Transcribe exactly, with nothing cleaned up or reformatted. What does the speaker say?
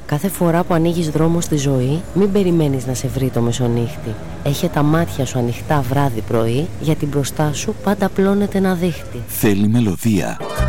Κάθε φορά που ανοίγεις δρόμο στη ζωή, μην περιμένεις να σε βρει το μεσονύχτη. Έχε τα μάτια σου ανοιχτά βράδυ πρωί, γιατί μπροστά σου πάντα πλώνεται ένα δίχτυ. Θέλει μελωδία,